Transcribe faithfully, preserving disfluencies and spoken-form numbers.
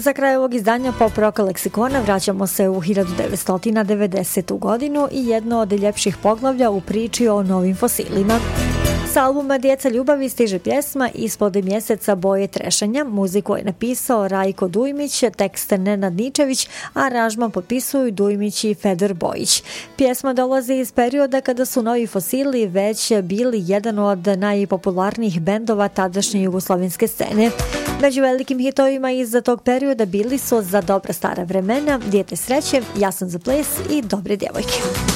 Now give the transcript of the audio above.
Za kraj ovog izdanja Pop Rock leksikona vraćamo se u hiljadu devetsto devedesetu godinu i jedno od ljepših poglavlja u priči o novim fosilima. Sa albuma Djeca ljubavi stiže pjesma Ispod mjeseca boje trešanja. Muziku je napisao Rajko Dujmić, tekst Nenad Ničević, a aranžman potpisuju Dujmić i Fedor Bojić. Pjesma dolazi iz perioda kada su Novi fosili već bili jedan od najpopularnijih bendova tadašnje jugoslovenske scene. Među velikim hitovima iz tog perioda bili su Za dobra stara vremena, Dijete sreće, Ja sam za ples i Dobre djevojke.